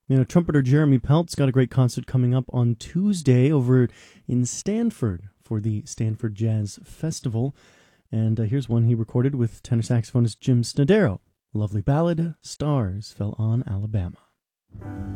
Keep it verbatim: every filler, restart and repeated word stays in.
You know, trumpeter Jeremy Pelt's got a great concert coming up on Tuesday over in Stanford for the Stanford Jazz Festival. And uh, here's one he recorded with tenor saxophonist Jim Snodero. Lovely ballad, Stars Fell on Alabama.